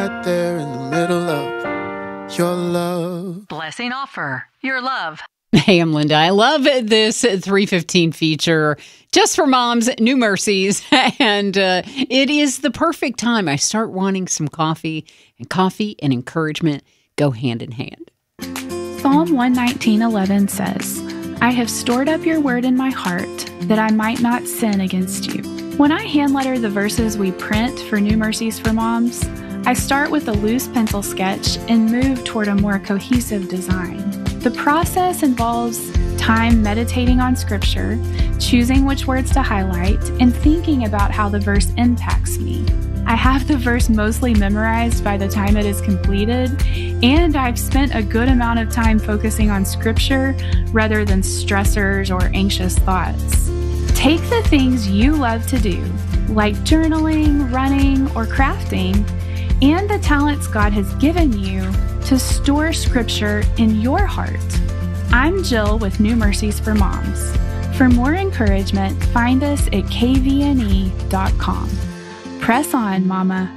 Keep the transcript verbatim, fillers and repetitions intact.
right there in the middle of your love. Blessing Offer, your love. Hey, I'm Linda. I love this three fifteen feature just for moms, New Mercies. And uh, it is the perfect time. I start wanting some coffee, and coffee and encouragement go hand in hand. Psalm one nineteen eleven says, I have stored up your word in my heart that I might not sin against you. When I hand letter the verses we print for New Mercies for Moms, I start with a loose pencil sketch and move toward a more cohesive design. The process involves time meditating on Scripture, choosing which words to highlight, and thinking about how the verse impacts me. I have the verse mostly memorized by the time it is completed, and I've spent a good amount of time focusing on Scripture rather than stressors or anxious thoughts. Take the things you love to do, like journaling, running, or crafting, and the talents God has given you to store Scripture in your heart. I'm Jill with New Mercies for Moms. For more encouragement, find us at k v n e dot com. Press on, Mama.